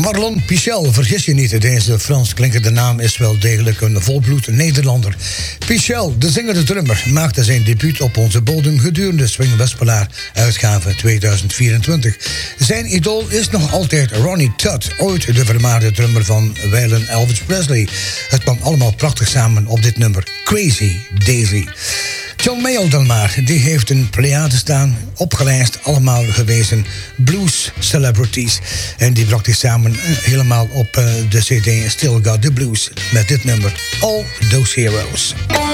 Marlon Pichel, vergis je niet, deze Frans klinkende naam is wel degelijk een volbloed Nederlander. Pichel, de zinger-drummer, maakte zijn debuut op onze bodem gedurende Swing Wespelaar uitgave 2024. Zijn idool is nog altijd Ronnie Tutt, ooit de vermaarde drummer van wijlen Elvis Presley. Het kwam allemaal prachtig samen op dit nummer, Crazy Daisy. John Mayall dan maar, die heeft een pleiade staan, opgelijst, allemaal gewezen blues celebrities. En die bracht hij samen helemaal op de CD Still Got the Blues met dit nummer, All Those Heroes.